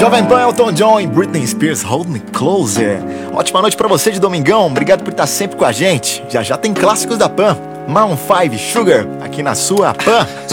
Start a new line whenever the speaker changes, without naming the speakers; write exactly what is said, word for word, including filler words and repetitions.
Jovem Pan, Elton John e Britney Spears, Hold Me Closer. Ótima noite pra você de domingão, obrigado por estar sempre com a gente. Já já tem clássicos da Pan, Maroon five, Sugar, aqui na sua Pan.